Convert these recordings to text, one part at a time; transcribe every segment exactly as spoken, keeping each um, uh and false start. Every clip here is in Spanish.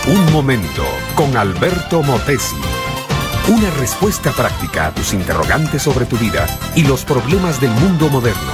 Un momento con Alberto Motesi. Una respuesta práctica a tus interrogantes sobre tu vida y los problemas del mundo moderno.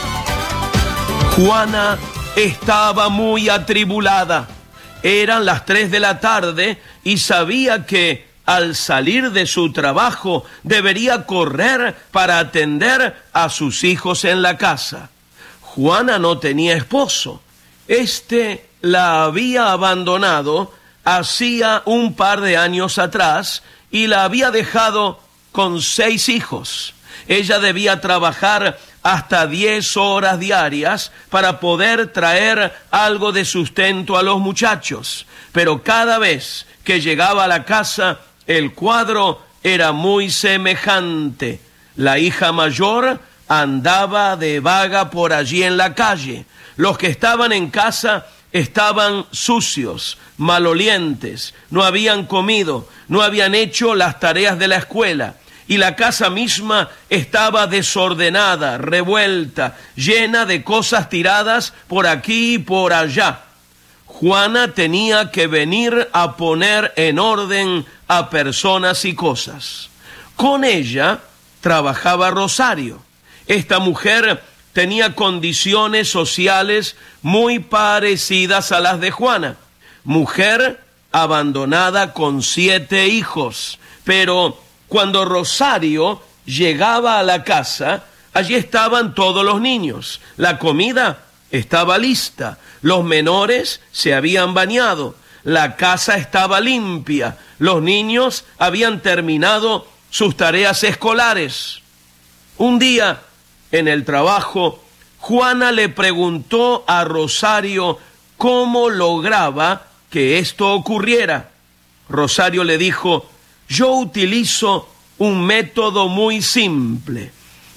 Juana estaba muy atribulada. Eran las tres de la tarde y sabía que al salir de su trabajo debería correr para atender a sus hijos en la casa. Juana no tenía esposo. Este la había abandonado hacía un par de años atrás y la había dejado con seis hijos. Ella debía trabajar hasta diez horas diarias para poder traer algo de sustento a los muchachos. Pero cada vez que llegaba a la casa, el cuadro era muy semejante. La hija mayor andaba de vaga por allí en la calle. Los que estaban en casa estaban sucios, malolientes, no habían comido, no habían hecho las tareas de la escuela. Y la casa misma estaba desordenada, revuelta, llena de cosas tiradas por aquí y por allá. Juana tenía que venir a poner en orden a personas y cosas. Con ella trabajaba Rosario. Esta mujer tenía condiciones sociales muy parecidas a las de Juana. Mujer abandonada con siete hijos, pero cuando Rosario llegaba a la casa, allí estaban todos los niños. La comida estaba lista, los menores se habían bañado, la casa estaba limpia, los niños habían terminado sus tareas escolares. Un día, en el trabajo, Juana le preguntó a Rosario cómo lograba que esto ocurriera. Rosario le dijo: yo utilizo un método muy simple.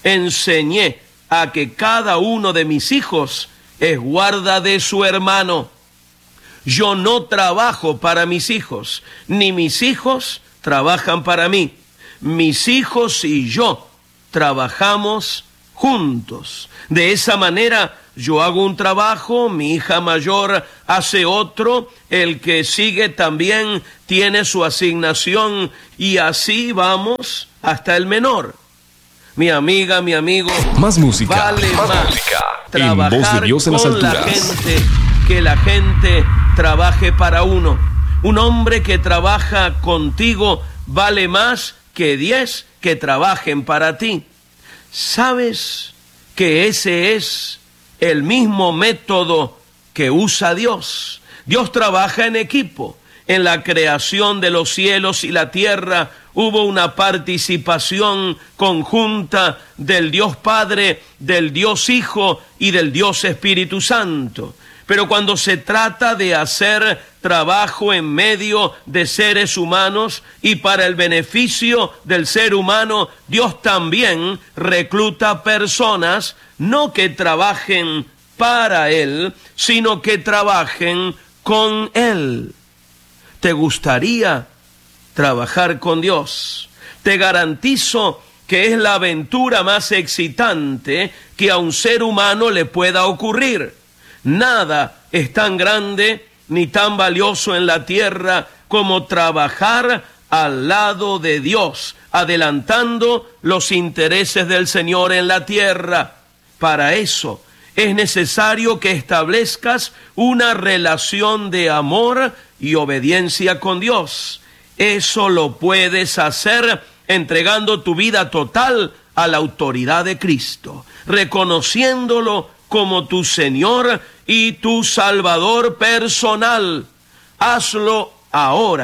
Enseñé a que cada uno de mis hijos es guarda de su hermano. Yo no trabajo para mis hijos, ni mis hijos trabajan para mí. Mis hijos y yo trabajamos juntos. De esa manera yo hago un trabajo, mi hija mayor hace otro, el que sigue también tiene su asignación y así vamos hasta el menor. Mi amiga, mi amigo, más música, vale más, más música. trabajar En Voz de Dios en las con la alturas. gente que la gente trabaje para uno. Un hombre que trabaja contigo vale más que diez que trabajen para ti. ¿Sabes que ese es el mismo método que usa Dios? Dios trabaja en equipo. En la creación de los cielos y la tierra hubo una participación conjunta del Dios Padre, del Dios Hijo y del Dios Espíritu Santo. Pero cuando se trata de hacer trabajo en medio de seres humanos y para el beneficio del ser humano, Dios también recluta personas, no que trabajen para Él, sino que trabajen con Él. ¿Te gustaría trabajar con Dios? Te garantizo que es la aventura más excitante que a un ser humano le pueda ocurrir. Nada es tan grande ni tan valioso en la tierra como trabajar al lado de Dios, adelantando los intereses del Señor en la tierra. Para eso es necesario que establezcas una relación de amor y obediencia con Dios. Eso lo puedes hacer entregando tu vida total a la autoridad de Cristo, reconociéndolo como tu Señor y tu Salvador personal. Hazlo ahora.